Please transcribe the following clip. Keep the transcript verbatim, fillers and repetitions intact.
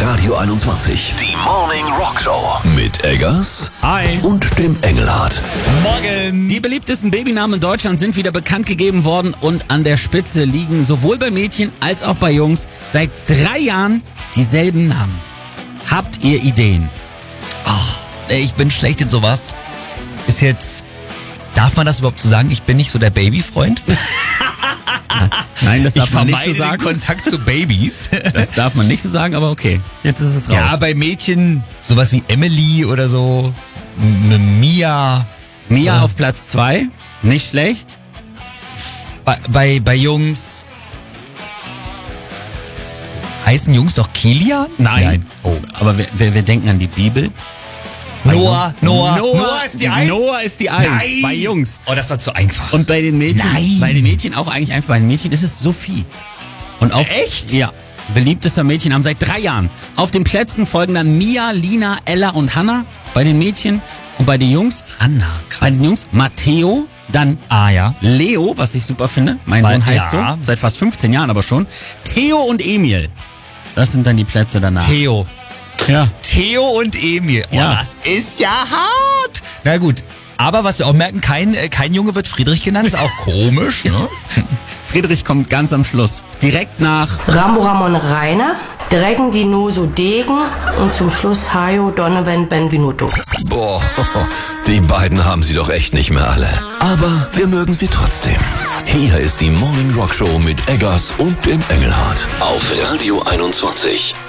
Radio einundzwanzig. Die Morning Rock Show mit Eggers Hi. und dem Engelhard. Morgen. Die beliebtesten Babynamen in Deutschland sind wieder bekannt gegeben worden und an der Spitze liegen sowohl bei Mädchen als auch bei Jungs seit drei Jahren dieselben Namen. Habt ihr Ideen? Oh, ich bin schlecht in sowas. Ist jetzt, darf man das überhaupt so sagen? Ich bin nicht so der Babyfreund. Nein, das darf Ich man nicht vermeide so sagen. den Kontakt zu Babys. Das darf man nicht so sagen, aber okay. Jetzt ist es raus. Ja, bei Mädchen sowas wie Emily oder so, M- Mia. Mia Ja. auf Platz zwei, nicht schlecht. Bei, bei, bei Jungs heißen Jungs doch Kilian? Oh, aber wir, wir, wir denken an die Bibel. Noah, Noah, Noah, Noah ist die Eins. Noah ist die Eins. Nein. Bei Jungs. Oh, das war zu einfach. Und bei den Mädchen, Nein. bei den Mädchen auch eigentlich einfach, bei den Mädchen ist es Sophie. Und auf, Echt? Ja. Beliebtester Mädchennamen seit drei Jahren. Auf den Plätzen folgen dann Mia, Lina, Ella und Hannah bei den Mädchen. Und bei den Jungs, Anna, krass. bei den Jungs Matteo, dann Ah ja. Leo, was ich super finde. Mein Weil- Sohn heißt ja. so, seit fast fünfzehn Jahren aber schon. Theo und Emil. Das sind dann die Plätze danach. Theo. Ja. Theo und Emil. Oh, Ja. das ist ja hart. Na gut. Aber was wir auch merken, kein, äh, kein Junge wird Friedrich genannt. Ist auch komisch, ne? Friedrich kommt ganz am Schluss. Direkt nach Rambo Ramon Rainer, Drecken Dinoso Degen und zum Schluss Hayo Donovan Benvenuto. Boah, die beiden haben sie doch echt nicht mehr alle. Aber wir mögen sie trotzdem. Hier ist die Morning Rock Show mit Eggers und dem Engelhard. Auf Radio einundzwanzig.